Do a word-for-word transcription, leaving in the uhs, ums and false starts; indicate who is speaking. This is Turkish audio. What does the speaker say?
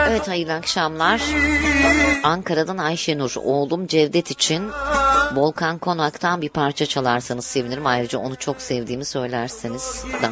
Speaker 1: Evet, hayırlı akşamlar. Ankara'dan Ayşenur. Oğlum Cevdet için Volkan Konak'tan bir parça çalarsanız sevinirim. Ayrıca onu çok sevdiğimi söylerseniz.